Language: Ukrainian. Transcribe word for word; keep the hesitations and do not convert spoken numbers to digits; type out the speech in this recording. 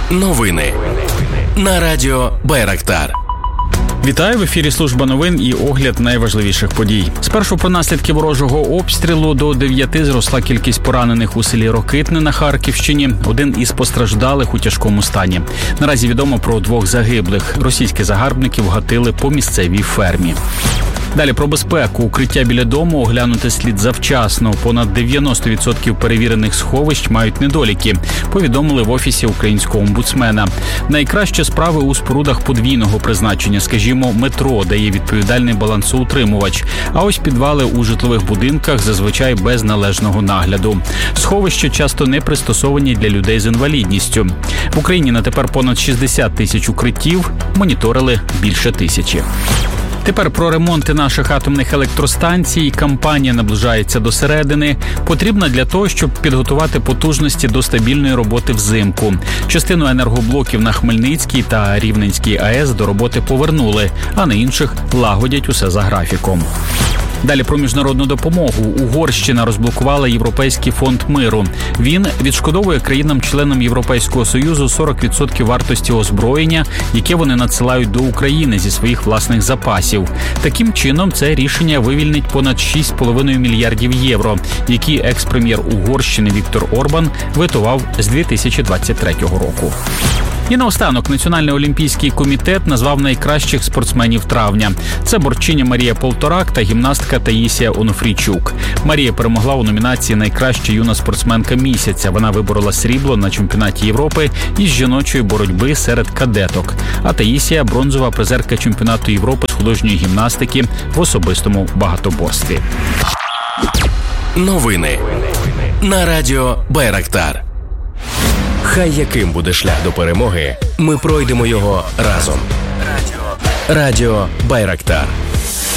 Новини на радіо Байрактар. Вітаю, в ефірі служба новин і огляд найважливіших подій. Спершу про наслідки ворожого обстрілу. До дев'яти зросла кількість поранених у селі Рокитне на Харківщині. Один із постраждалих у тяжкому стані. Наразі відомо про двох загиблих. Російські загарбники вгатили по місцевій фермі. Далі про безпеку. Укриття біля дому оглянути слід завчасно. Понад дев'яносто відсотків перевірених сховищ мають недоліки, повідомили в Офісі українського омбудсмена. Найкраще справи у спорудах подвійного призначення, скажімо, метро, де є відповідальний балансоутримувач. А ось підвали у житлових будинках зазвичай без належного нагляду. Сховища часто не пристосовані для людей з інвалідністю. В Україні на тепер понад шістдесят тисяч укриттів, моніторили більше тисячі. Тепер про ремонти наших атомних електростанцій. Кампанія наближається до середини. Потрібна для того, щоб підготувати потужності до стабільної роботи взимку. Частину енергоблоків на Хмельницькій та Рівненській АЕС до роботи повернули, а на інших лагодять усе за графіком. Далі про міжнародну допомогу. Угорщина розблокувала Європейський фонд миру. Він відшкодовує країнам-членам Європейського Союзу сорок відсотків вартості озброєння, яке вони надсилають до України зі своїх власних запасів. Таким чином, це рішення вивільнить понад шість з половиною мільярдів євро, які екс-прем'єр Угорщини Віктор Орбан ветував з дві тисячі двадцять третього року. І наостанок Національний олімпійський комітет назвав найкращих спортсменів травня. Це борчиня Марія Полторак та гімнастка Таїсія Онуфрійчук. Марія перемогла у номінації «Найкраща юна спортсменка місяця». Вона виборола срібло на чемпіонаті Європи із жіночої боротьби серед кадеток. А Таїсія – бронзова призерка чемпіонату Європи з художньої гімнастики в особистому багатоборстві. Новини на радіо Байрактар. Хай яким буде шлях до перемоги, ми пройдемо його разом. Радіо Байрактар.